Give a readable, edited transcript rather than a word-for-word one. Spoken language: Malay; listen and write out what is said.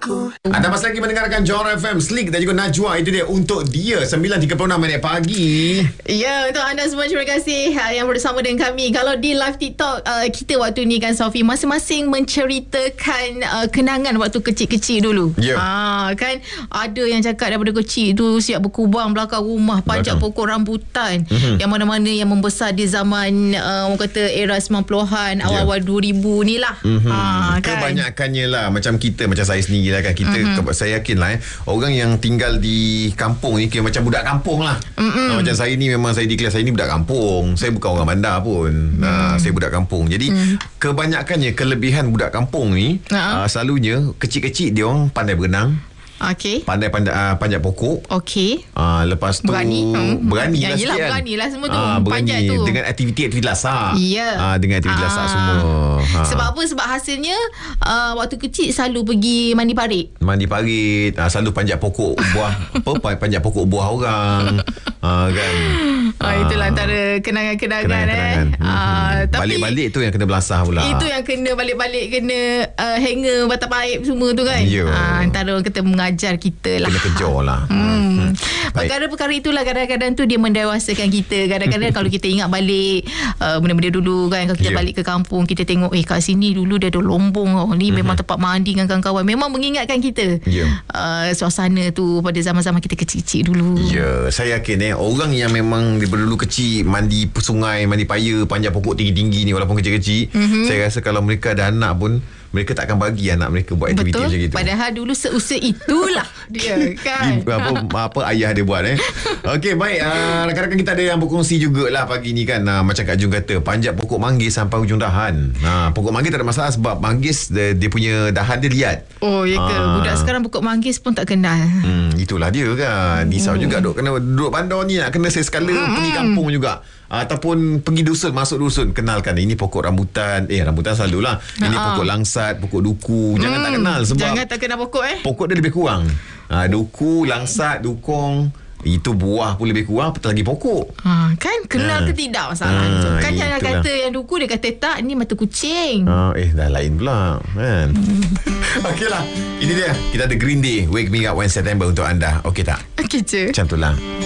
Anda masih lagi mendengarkan Johor FM, Slick dan juga Najwa. Itu dia untuk dia 9.36 pagi. Ya, untuk anda semua terima kasih yang bersama dengan kami. Kalau di live TikTok kita waktu ni kan Sofi, masing-masing menceritakan kenangan waktu kecil-kecil dulu. Kan ada yang cakap daripada kecil tu siap berkubang belakang rumah, panjat pokok rambutan. Yang mana-mana yang membesar di zaman orang kata era 90-an, awal-awal 2000 ni lah. Kan? Kebanyakannya lah macam kita, macam saya sendiri lah kan. Kita saya yakin lah orang yang tinggal di kampung ni kira macam budak kampung lah. Macam saya ni memang saya declare saya ni budak kampung. Saya bukan orang bandar pun. Saya budak kampung. Jadi kebanyakannya kelebihan budak kampung ni selalunya kecil-kecil dia orang pandai berenang. Okey. Pandai panjat pokok. Okey. Lepas tu berani lah sikit kan. Berani lah semua tu. Panjat tu dengan aktiviti lasak. Ya. Dengan aktiviti lasak semua. Sebab apa? Sebab hasilnya waktu kecil selalu pergi mandi parit. Selalu panjat pokok buah panjat pokok buah orang. Kan. Itulah antara kenangan. Tapi balik-balik tu yang kena belasah pula. Itu yang kena balik-balik kena hanger batang paip semua tu kan. Antara orang kata mengajar kita lah. Kena kejar lah. Perkara-perkara itulah kadang-kadang tu dia mendewasakan kita. Kadang-kadang kalau kita ingat balik benda-benda dulu kan, kalau kita balik ke kampung, kita tengok kat sini dulu dia ada lombong ni memang tempat mandi dengan kawan-kawan. Memang mengingatkan kita suasana tu pada zaman-zaman kita kecil-kecil dulu. Saya yakin orang yang memang dulu kecil mandi sungai, mandi paya, panjat pokok tinggi-tinggi ni walaupun kecil-kecil, saya rasa kalau mereka ada anak pun mereka tak akan bagi anak mereka buat aktiviti macam itu. Padahal dulu seusia itulah dia kan. apa ayah dia buat Okey, baik. Rakan-rakan kita ada yang berkongsi jugalah pagi ni kan. Macam Kak Jun kata, panjat pokok manggis sampai ujung dahan. Pokok manggis tak ada masalah sebab manggis dia punya dahan dia liat. Oh ya ke? Budak sekarang pokok manggis pun tak kenal. Itulah dia kan. Risau juga duduk bandar ni nak kena sekala pergi kampung juga. Ataupun pergi dusun, masuk dusun, kenalkan ini pokok rambutan. Rambutan selalulah. Ini pokok langsat, pokok duku. Jangan tak kenal sebab jangan tak kenal pokok pokok dia lebih kurang. Duku, langsat, dukong, itu buah pun lebih kurang, apatah lagi pokok. Kan kenal ke tidak masalah. Kan jangan kata yang duku dia kata tak, ni mata kucing. Dah lain pula kan. Okeylah, ini dia. Kita ada Green Day, Wake Me Up When September untuk anda. Okey tak? Okey je. Macam tu lah.